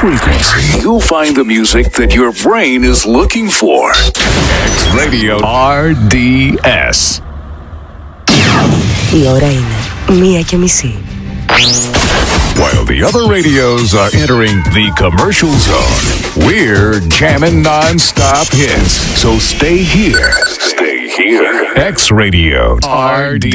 frequency, you'll find the music that your brain is looking for. X Radio RDS. Η ώρα είναι 1:30. While the other radios are entering the commercial zone, we're jamming non-stop hits. So stay here. Stay here. X Radio RDS.